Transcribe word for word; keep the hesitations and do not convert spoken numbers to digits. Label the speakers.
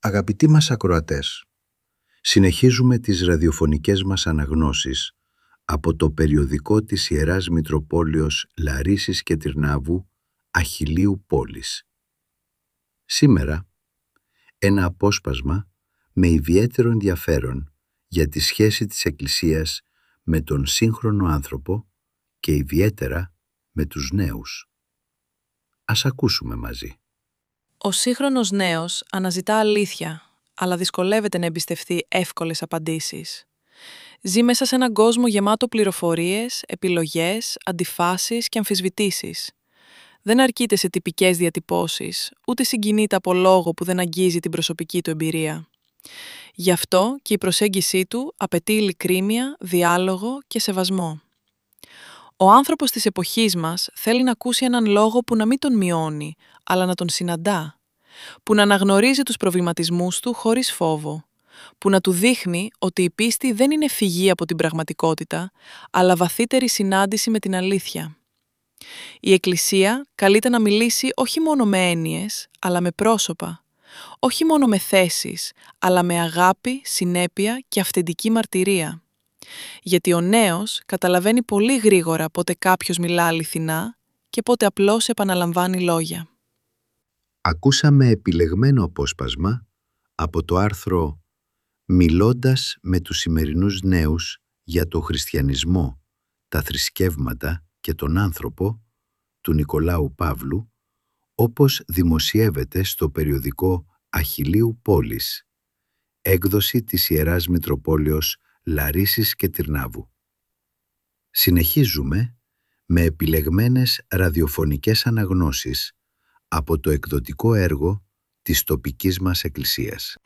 Speaker 1: Αγαπητοί μας ακροατές, συνεχίζουμε τις ραδιοφωνικές μας αναγνώσεις από το περιοδικό της Ιεράς Μητροπόλεως Λαρίσης και Τυρνάβου Αχιλλείου Πόλης. Σήμερα, ένα απόσπασμα με ιδιαίτερο ενδιαφέρον για τη σχέση της Εκκλησίας με τον σύγχρονο άνθρωπο και ιδιαίτερα με τους νέους. Ας ακούσουμε μαζί.
Speaker 2: Ο σύγχρονος νέος αναζητά αλήθεια, αλλά δυσκολεύεται να εμπιστευτεί εύκολες απαντήσεις. Ζει μέσα σε έναν κόσμο γεμάτο πληροφορίες, επιλογές, αντιφάσεις και αμφισβητήσεις. Δεν αρκείται σε τυπικές διατυπώσεις, ούτε συγκινείται από λόγο που δεν αγγίζει την προσωπική του εμπειρία. Γι' αυτό και η προσέγγισή του απαιτεί ειλικρίνεια, διάλογο και σεβασμό. Ο άνθρωπος της εποχής μας θέλει να ακούσει έναν λόγο που να μην τον μειώνει, αλλά να τον συναντά, που να αναγνωρίζει τους προβληματισμούς του χωρίς φόβο, που να του δείχνει ότι η πίστη δεν είναι φυγή από την πραγματικότητα, αλλά βαθύτερη συνάντηση με την αλήθεια. Η Εκκλησία καλείται να μιλήσει όχι μόνο με έννοιες, αλλά με πρόσωπα, όχι μόνο με θέσεις, αλλά με αγάπη, συνέπεια και αυθεντική μαρτυρία. Γιατί ο νέος καταλαβαίνει πολύ γρήγορα πότε κάποιος μιλά αληθινά και πότε απλώς επαναλαμβάνει λόγια.
Speaker 1: Ακούσαμε επιλεγμένο απόσπασμα από το άρθρο «Μιλώντας με τους σημερινούς νέους για το χριστιανισμό, τα θρησκεύματα και τον άνθρωπο» του Νικολάου Παύλου, όπως δημοσιεύεται στο περιοδικό Αχιλλείου Πόλης, έκδοση της Ιεράς Μητροπόλεως Λαρίσης και Τυρνάβου. Συνεχίζουμε με επιλεγμένες ραδιοφωνικές αναγνώσεις από το εκδοτικό έργο της τοπικής μας εκκλησίας.